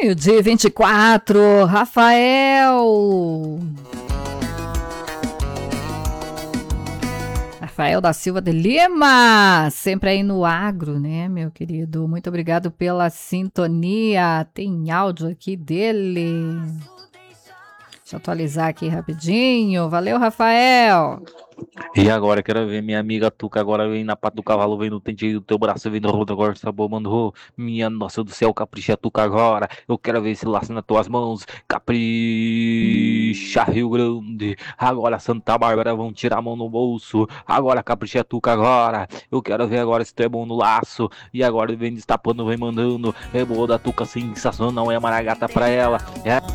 Meio-dia e 24, Rafael. Rafael da Silva de Lima, sempre aí no agro, né, meu querido? Muito obrigado pela sintonia. Tem áudio aqui dele. Deixa eu atualizar aqui rapidinho. Valeu, Rafael. E agora, quero ver minha amiga Tuca, agora vem na pata do cavalo, vem no tente do teu braço, vem no rodo, agora sabor, mano, minha nossa do céu, capricha Tuca agora, eu quero ver esse laço nas tuas mãos, capricha Rio Grande, agora Santa Bárbara, vão tirar a mão no bolso, agora capricha Tuca agora, eu quero ver agora se tu é bom no laço, e agora vem destapando, vem mandando, é boa da Tuca, sensacional, é maragata pra ela, é